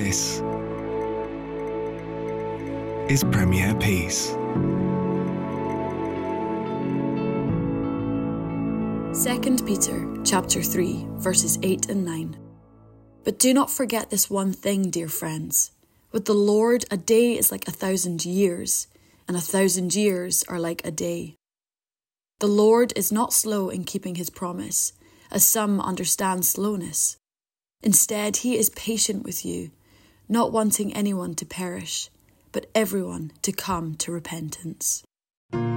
This is Premier Peace. 2 Peter chapter 3, verses 8 and 9. But do not forget this one thing, dear friends. With the Lord, a day is like 1,000 years, and 1,000 years are like a day. The Lord is not slow in keeping his promise, as some understand slowness. Instead, he is patient with you, not wanting anyone to perish, but everyone to come to repentance.